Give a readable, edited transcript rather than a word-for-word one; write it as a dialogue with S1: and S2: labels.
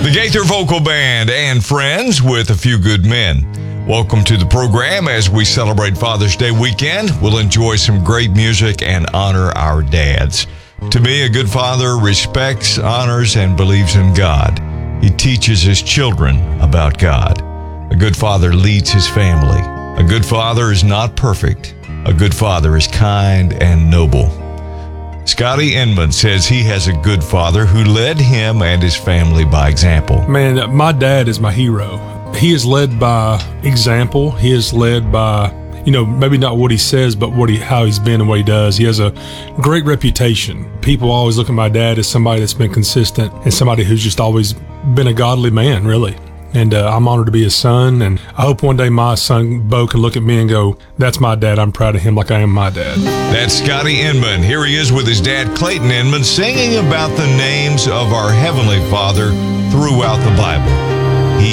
S1: The Gaither Vocal Band and friends with A Few Good Men. Welcome to the program. As we celebrate Father's Day weekend, we'll enjoy some great music and honor our dads. To me, a good father respects, honors, and believes in God. He teaches his children about God. A good father leads his family. A good father is not perfect. A good father is kind and noble. Scotty Inman says he has a good father who led him and his family by example.
S2: Man, my dad is my hero. He is led by example. He is led by, maybe not what he says, but how he's been and what he does. He has a great reputation. People always look at my dad as somebody that's been consistent and somebody who's just always been a godly man, really. And I'm honored to be his son, and I hope one day my son, Bo, can look at me and go, that's my dad, I'm proud of him like I am my dad.
S1: That's Scotty Inman. Here he is with his dad, Clayton Inman, singing about the names of our Heavenly Father throughout the Bible.